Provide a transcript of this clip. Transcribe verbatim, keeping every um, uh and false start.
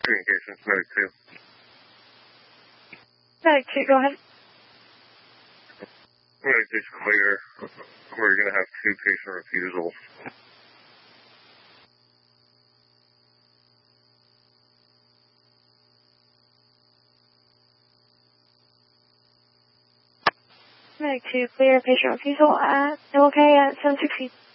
Communications, Medic two. Medic two, go ahead. Medic two's clear. We're going to have two patient refusals. Medic two, clear patient refusal at okay at seven sixty.